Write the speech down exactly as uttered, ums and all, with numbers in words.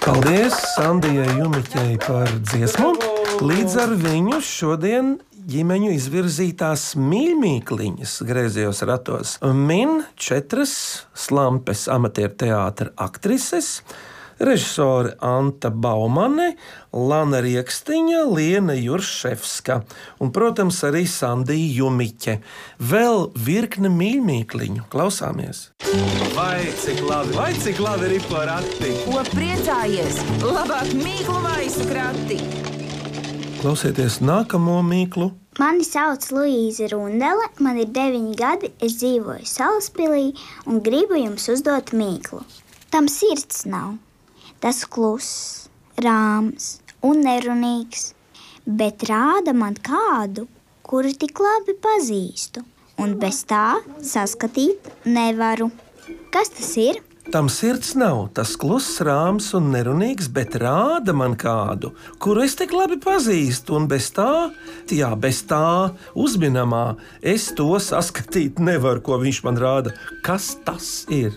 Paldies Sandijai Jumiķei par dziesmu. Līdz ar viņu šodien ģimeņu izvirzītās mīļmīkliņas griezījos ratos min četras Slampes amatieru teātra aktrises, režisore Anta Baumane, Lana Riekstiņa, Liena Jurševska un, protams, arī Sandija Jumiķe. Vēl virkne mīļmīkliņu. Klausāmies! Vai cik labi, vai cik labi ir porati! Ko priecājies? Labāk mīklu maisu krati! Klausieties nākamo mīklu. Mani sauc Luīza Rundele, man ir deviņi gadi, es dzīvoju Salaspilī un gribu jums uzdot mīklu. Tam sirds nav. Tas kluss, rāms un nerunīgs, bet rāda man kādu, kuru tik labi pazīstu, un bez tā saskatīt nevaru. Kas tas ir? Tam sirds nav, tas kluss, rāms un nerunīgs, bet rāda man kādu, kuru es tik labi pazīstu, un bez tā, jā, bez tā uzminamā, es to saskatīt nevaru, ko viņš man rāda. Kas tas ir?